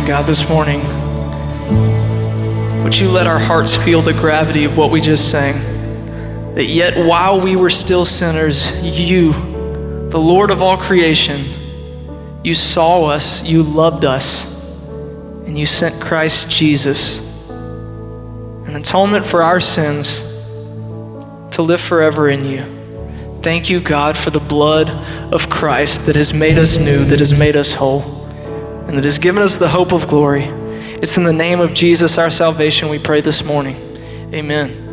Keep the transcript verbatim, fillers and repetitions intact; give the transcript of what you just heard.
God, this morning, would you let our hearts feel the gravity of what we just sang? That yet while we were still sinners, you, the Lord of all creation, you saw us, you loved us, and you sent Christ Jesus, an atonement for our sins, to live forever in you. Thank you, God, for the blood of Christ that has made us new, that has made us whole, and that has given us the hope of glory. It's in the name of Jesus, our salvation, we pray this morning. Amen.